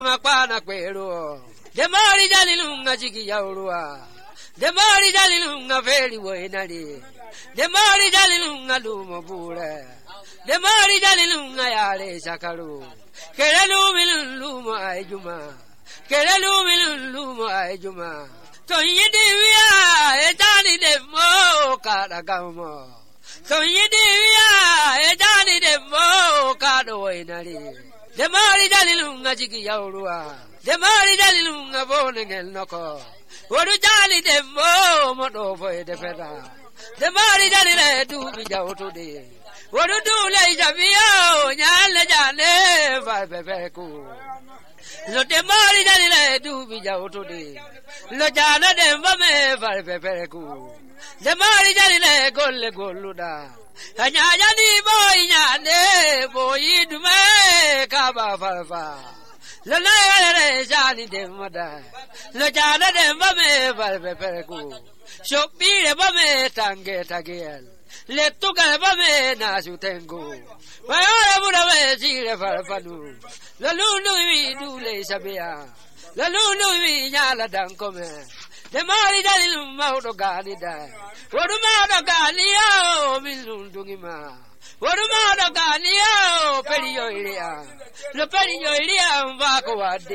Ngakwana kwero demari jalilunga chiki yaurua demari jalilunga feli wenali demari jalilunga lumo pure demari jalilunga yale sakaru kelelu milun lumo ayjuma kelelu milun lumo ayjuma to yidiya etani demo kada gamo to yidiya etani demo kada wenali demari jalilunga chiki yaurua demari jalilunga bonengel noko wodu jali demo modo boy defeda demari jalile dubi jawtude wodu dule jabiyo nyale jane va bebeku lo demari jalile dubi jawtude lo jana demba me va bebeku demari jalile golle golluda anyanya ni boy nyane boy dume kaba falfa lo nayale jali demada lo jana demba me va bebeku shopire ba me tange tagel le tuka ba me nasu tengu wa ora bura me sire falfanu lo lulu wi dule sabia lo lulu wi nyala dankome de mari dalil mawdo galida wodu mawdo galiyo milundungima wodu mawdo galiyo periyo ilia lo periyo ilia mbako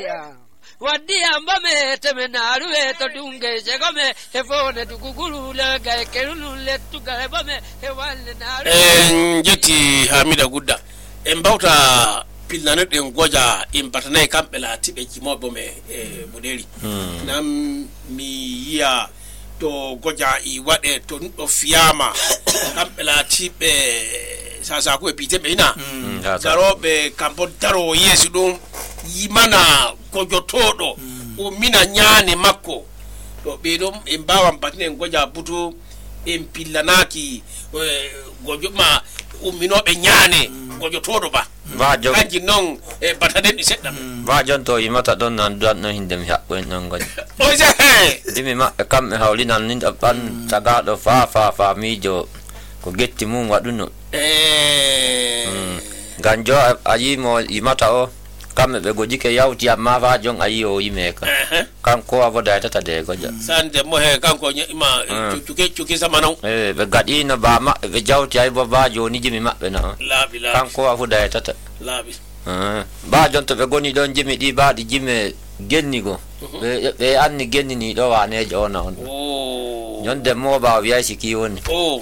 wadia mbame temenaru eto dunge segome efone tukugulu la gaekerulu le tukale bame ewale naru jeti Hamida Gudda embauta pilnane den goja imbatane kampela tibe kimobo me modeli nam mi ya to goja I wade to do fiama kampela tibe sasa ko epite me ina zarobe kampo daro yesu dum yimana gojo todo o mina nyane makko to be dum embawa batne goja butu empillanaki gojo ma o minobe nyane gojo todo ba vajo kanji non batade di sedda vajo to yimata don nan dan no hindem hakko non gojo o je dimi ma kam hawlinan ninda pan taga do fa mijo ko getti mum waduno ganjo ayi mo yimata o kam be gojike yawti amma vajon ayi o yimeka kanko avoda tata de gojo sande mo he kanko ma chuke samano be gadina ba ma be jawti ay vajo ni jimi mabbe na labi kanko avoda tata labi ba jon to be goni don jimi di ba di jime genni go be anni genni ni do wane jona on nyonde mo ba wiya siki woni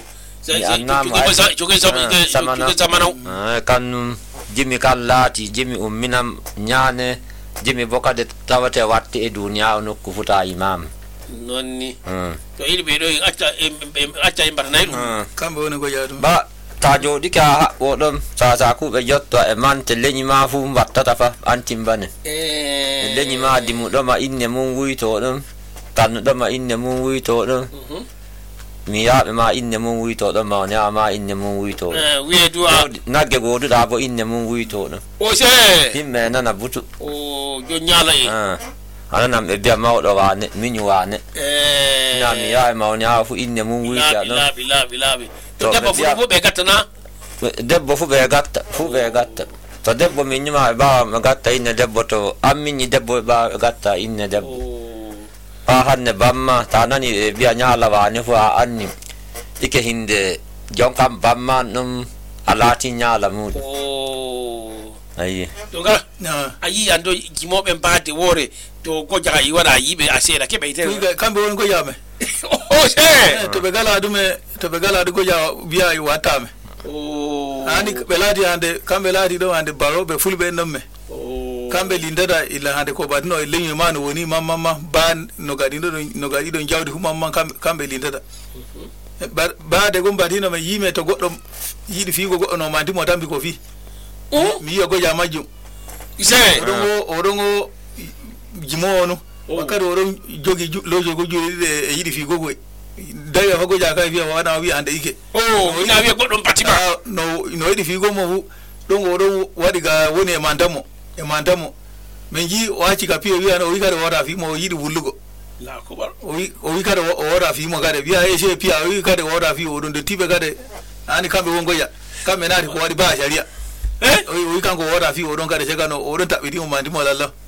chuke samano kan jimi kallati jimi umminam nyane jimi bokade tawate watti e dunya no ku futa imam nonni to ilbe do acca imbarnay dum kambe woni ko yaadu ba ta jodi ka wodom sa ku be jotto e mante leñi ma fu wattata fa antimbane leñi ma dimu do ma inne mum wuyto dum tan do ma inne mum wuyto dum mi ya ma inne mum wuyto do ma nya ma inne mum wuyto wi do nagge godu da bo inne mum wuyto do o se himme nana butu o jo nyala e ana be bia mawdo wane minyu wane na mi ya ma nya fu inne mum wuyta do labi to debbo fu be gattana debbo fu be gatta to debbo minyu ma ba ma gatta inne debbo to ammini debbo ba gatta inne debbo hanne bamma tanani biya nyala wane fu anni ike hinde jonkam bamma num alati nyala mu ayi to ga ayi ando gimobe mbade wore to goja yi wara yibe asera ke beite kambe woni ko yame o se to be gala du goja biya watame ani beladi ande kambe ladi do ande barobe fulbe nomme kambe lindada ila hande ko badno lenyu manu woni mamma ban no gadi do jawdi fu mamma kambe lindada ba de gom badino me yime to goddo yidi fi go goddo no mandi mo tambi ko fi mi yo go jamaju ise odongo jimo no wakado odon jogi lojo go juri e yidi fi go dayo fa go ja kai fi wana wi ande ike ina wi goddo patiba no yidi fi go mo don odon wadi ga woni e mandamo menji wachi ka piyo wiya no wi kare wora fi mo yidi wullugo la kubar o wi kare wora fi mo kare biya e se piya o wi kare wora fi o don de tibe kare ani kambe wongo ya kambe nari ko wadi ba sharia o wi kanko wora fi o don kare se kano o don tabidi mo mandi mo lallo